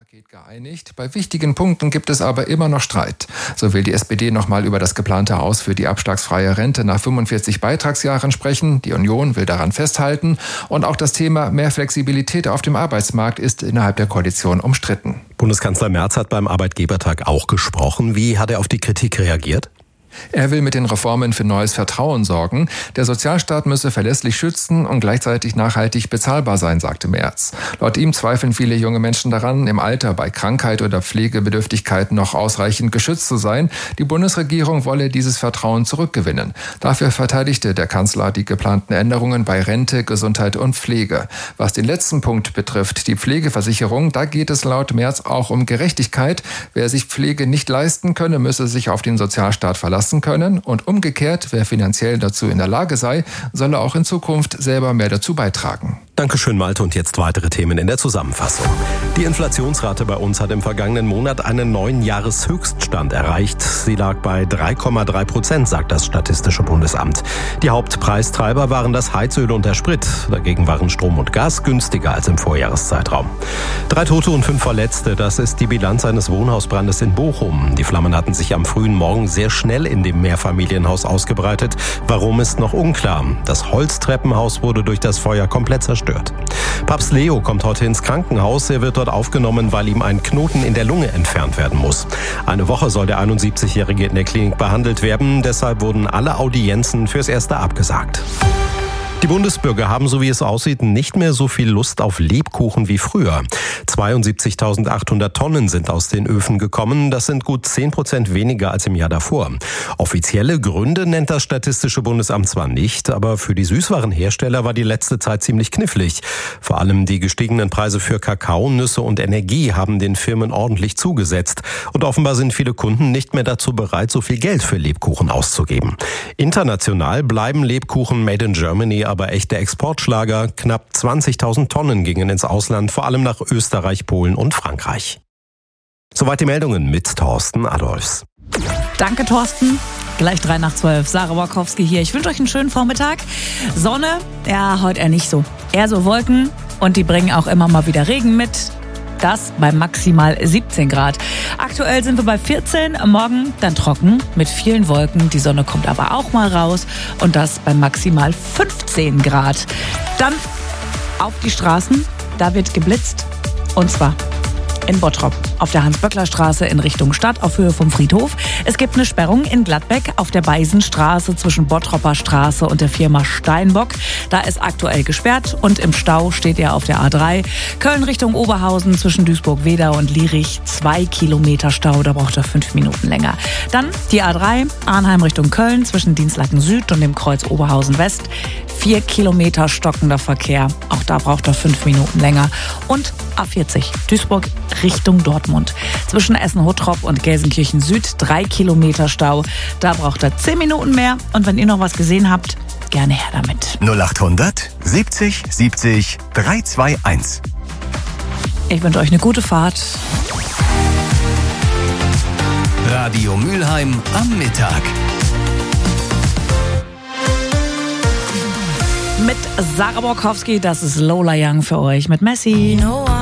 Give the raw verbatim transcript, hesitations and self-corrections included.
Paket geeinigt. Bei wichtigen Punkten gibt es aber immer noch Streit. So will die S P D nochmal über das geplante Haus für die abschlagsfreie Rente nach fünfundvierzig Beitragsjahren sprechen. Die Union will daran festhalten. Und auch das Thema mehr Flexibilität auf dem Arbeitsmarkt ist innerhalb der Koalition umstritten. Bundeskanzler Merz hat beim Arbeitgebertag auch gesprochen. Wie hat er auf die Kritik reagiert? Er will mit den Reformen für neues Vertrauen sorgen. Der Sozialstaat müsse verlässlich schützen und gleichzeitig nachhaltig bezahlbar sein, sagte Merz. Laut ihm zweifeln viele junge Menschen daran, im Alter bei Krankheit oder Pflegebedürftigkeit noch ausreichend geschützt zu sein. Die Bundesregierung wolle dieses Vertrauen zurückgewinnen. Dafür verteidigte der Kanzler die geplanten Änderungen bei Rente, Gesundheit und Pflege. Was den letzten Punkt betrifft, die Pflegeversicherung, da geht es laut Merz auch um Gerechtigkeit. Wer sich Pflege nicht leisten könne, müsse sich auf den Sozialstaat verlassen können und umgekehrt, wer finanziell dazu in der Lage sei, solle auch in Zukunft selber mehr dazu beitragen. Dankeschön, Malte. Und jetzt weitere Themen in der Zusammenfassung. Die Inflationsrate bei uns hat im vergangenen Monat einen neuen Jahreshöchststand erreicht. Sie lag bei drei Komma drei Prozent, sagt das Statistische Bundesamt. Die Hauptpreistreiber waren das Heizöl und der Sprit. Dagegen waren Strom und Gas günstiger als im Vorjahreszeitraum. Drei Tote und fünf Verletzte, das ist die Bilanz eines Wohnhausbrandes in Bochum. Die Flammen hatten sich am frühen Morgen sehr schnell in dem Mehrfamilienhaus ausgebreitet. Warum, ist noch unklar. Das Holztreppenhaus wurde durch das Feuer komplett zerstört. Papst Leo kommt heute ins Krankenhaus. Er wird dort aufgenommen, weil ihm ein Knoten in der Lunge entfernt werden muss. Eine Woche soll der einundsiebzigjährige in der Klinik behandelt werden. Deshalb wurden alle Audienzen fürs Erste abgesagt. Die Bundesbürger haben, so wie es aussieht, nicht mehr so viel Lust auf Lebkuchen wie früher. zweiundsiebzigtausendachthundert Tonnen sind aus den Öfen gekommen. Das sind gut zehn Prozent weniger als im Jahr davor. Offizielle Gründe nennt das Statistische Bundesamt zwar nicht, aber für die Süßwarenhersteller war die letzte Zeit ziemlich knifflig. Vor allem die gestiegenen Preise für Kakao, Nüsse und Energie haben den Firmen ordentlich zugesetzt. Und offenbar sind viele Kunden nicht mehr dazu bereit, so viel Geld für Lebkuchen auszugeben. International bleiben Lebkuchen made in Germany aber echte Exportschlager. Knapp zwanzigtausend Tonnen gingen ins Ausland, vor allem nach Österreich, Polen und Frankreich. Soweit die Meldungen mit Thorsten Adolfs. Danke, Thorsten. Gleich drei nach zwölf. Sarah Borkowski hier. Ich wünsche euch einen schönen Vormittag. Sonne? Ja, heute eher nicht so. Eher so Wolken und die bringen auch immer mal wieder Regen mit. Das bei maximal siebzehn Grad. Aktuell sind wir bei vierzehn, morgen dann trocken mit vielen Wolken. Die Sonne kommt aber auch mal raus und das bei maximal fünfzehn Grad. Dann auf die Straßen, da wird geblitzt und zwar in Bottrop auf der Hans-Böckler-Straße in Richtung Stadt auf Höhe vom Friedhof. Es gibt eine Sperrung in Gladbeck auf der Beisenstraße zwischen Bottropper Straße und der Firma Steinbock. Da ist aktuell gesperrt und im Stau steht er auf der A drei. Köln Richtung Oberhausen zwischen Duisburg-Wedau und Lierich. Zwei Kilometer Stau, da braucht er fünf Minuten länger. Dann die A drei, Arnheim Richtung Köln zwischen Dienstlaken Süd und dem Kreuz Oberhausen West. Vier Kilometer stockender Verkehr. Auch da braucht er fünf Minuten länger. Und A vierzig, Duisburg Richtung Dortmund. Zwischen Essen-Hottrop und Gelsenkirchen Süd drei Kilometer Stau. Da braucht er zehn Minuten mehr. Und wenn ihr noch was gesehen habt, gerne her damit. null achthundert siebzig siebzig dreihundertzweiundzwanzig. Ich wünsche euch eine gute Fahrt. Radio Mülheim am Mittag. Mit Sarah Borkowski, das ist Lola Young für euch mit Messi.